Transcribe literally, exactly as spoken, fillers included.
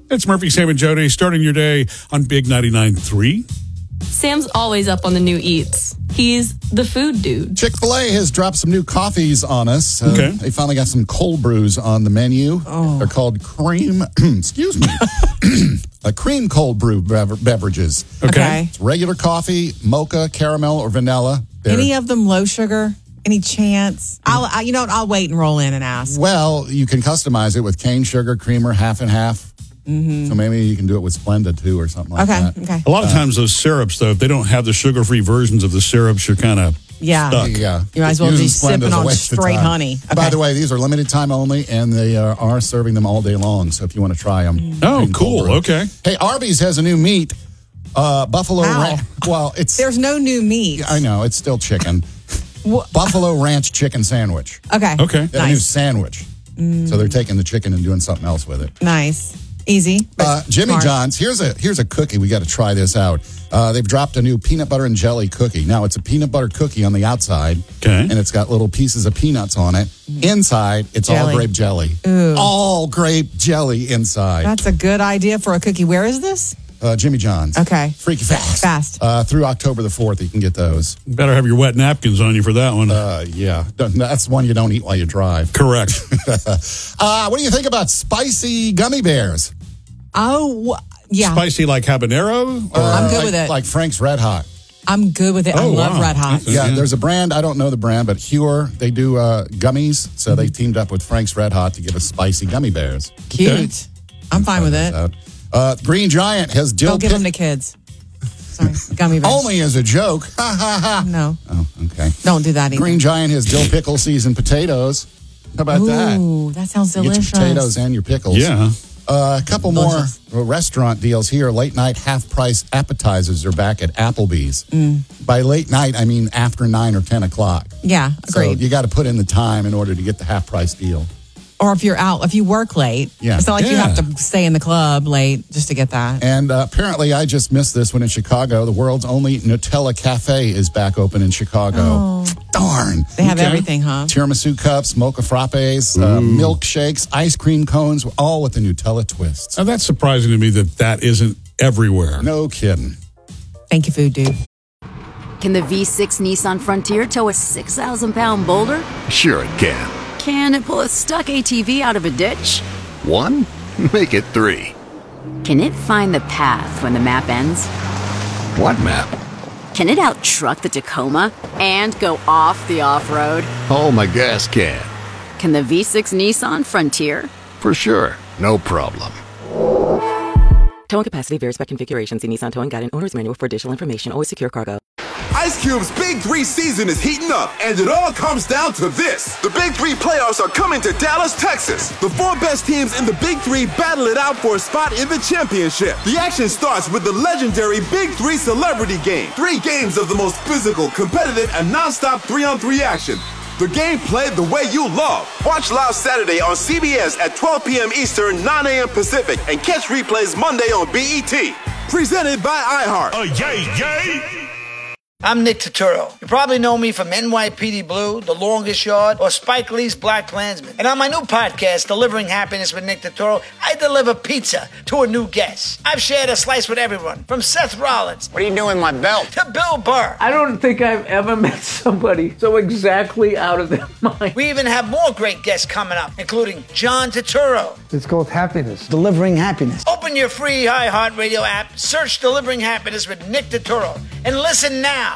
It's Murphy, Sam, and Jody starting your day on Big ninety-nine point three. Sam's always up on the new eats. He's the food dude. Chick-fil-A has dropped some new coffees on us. Uh, Okay. They finally got some cold brews on the menu. Oh. They're called cream, excuse me, uh, cream cold brew bever- beverages. Okay. It's regular coffee, mocha, caramel, or vanilla. They're- Any of them low sugar? Any chance? I'll, I, you know what? I'll wait and roll in and ask. Well, you can customize it with cane sugar, creamer, half and half. Mm-hmm. So maybe you can do it with Splenda too or something like Okay, that. okay. A lot of times those syrups, though, if they don't have the sugar-free versions of the syrups, you're kind of Yeah. stuck. Yeah. You might as well Using be sipping Splenda's a on waste of straight time. honey. By Okay. the way, these are limited time only, and they uh, are serving them all day long. So if you want to try them. Oh, cream cold cool. brew. Okay. Hey, Arby's has a new meat. Uh, Buffalo Wow. Ranch. Well, it's. There's no new meat. I know, it's still chicken. Buffalo Ranch chicken sandwich. Okay. Okay. They have a new Nice. sandwich. So they're taking the chicken and doing something else with it. Nice. Easy. but Uh, Jimmy smart. John's, here's a here's a cookie. We got to try this out. Uh, they've dropped a new peanut butter and jelly cookie. Now, it's a peanut butter cookie on the outside. Okay. And it's got little pieces of peanuts on it. Inside, it's all Jelly. grape jelly. All grape jelly inside. That's a good idea for a cookie. Where is this? Uh, Jimmy John's. Okay. Freaky fast. Fast. Uh, through October the fourth, you can get those. Better have your wet napkins on you for that one. Uh, yeah. That's one you don't eat while you drive. Correct. Uh, what do you think about spicy gummy bears? Oh, wh- yeah. Spicy like habanero? Or, I'm good like, with it. Like Frank's Red Hot. I'm good with it. I Oh, love wow. Red Hot. Okay. Yeah, Yeah. there's a brand, I don't know the brand, but Hure, they do uh, gummies. So they teamed up with Frank's Red Hot to give us spicy gummy bears. Cute. Okay. I'm fine with it. Uh, Green Giant has dill Don't give pick- them to kids. Sorry. Gummy bears. Only as a joke. Ha ha ha. No. Oh, okay. Don't do that either. Green Giant has dill pickle seasoned potatoes. How about that? Ooh, that sounds You get delicious. your potatoes and your pickles. Yeah. Uh, a couple Delicious. more restaurant deals here. Late night half price appetizers are back at Applebee's. Mm. By late night, I mean after nine or ten o'clock. Yeah, So agreed. you got to put in the time in order to get the half price deal. Or if you're out, if you work late. Yeah. It's not like you Yeah. have to stay in the club late just to get that. And uh, apparently, I just missed this one in Chicago. The world's only Nutella Cafe is back open in Chicago. Darn. They have Okay. everything, huh? Tiramisu cups, mocha frappes, uh, milkshakes, ice cream cones, all with the Nutella twists. Now, that's surprising to me that that isn't everywhere. No kidding. Thank you, food dude. Can the V six Nissan Frontier tow a six thousand pound boulder? Sure it can. Can it pull a stuck A T V out of a ditch? One? Make it three. Can it find the path when the map ends? What map? Can it out-truck the Tacoma and go off the off-road? Oh, my gas can. Can the V six Nissan Frontier? For sure. No problem. Towing capacity varies by configuration. See Nissan Towing Guide and Owner's Manual for additional information. Always secure cargo. Ice Cube's Big Three season is heating up, and it all comes down to this. The Big Three playoffs are coming to Dallas, Texas. The four best teams in the Big Three battle it out for a spot in the championship. The action starts with the legendary Big Three Celebrity Game. Three games of the most physical, competitive, and non-stop three-on-three action. The game played the way you love. Watch live Saturday on C B S at twelve p.m. Eastern, nine a.m. Pacific, and catch replays Monday on B E T. Presented by iHeart. Oh, yay, yay! I'm Nick Turturro. You probably know me from N Y P D Blue, The Longest Yard, or Spike Lee's Black Klansman. And on my new podcast, Delivering Happiness with Nick Turturro, I deliver pizza to a new guest. I've shared a slice with everyone, from Seth Rollins. What are you doing with my belt? To Bill Burr. I don't think I've ever met somebody so exactly out of their mind. We even have more great guests coming up, including John Turturro. It's called Happiness. Delivering Happiness. Open your free iHeartRadio app, search Delivering Happiness with Nick Turturro, and listen now